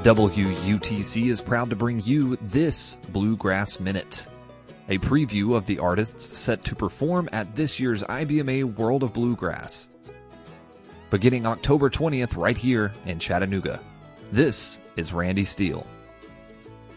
WUTC is proud to bring you this Bluegrass Minute, a preview of the artists set to perform at this year's IBMA World of Bluegrass, beginning October 20th right here in Chattanooga. This is Randy Steele.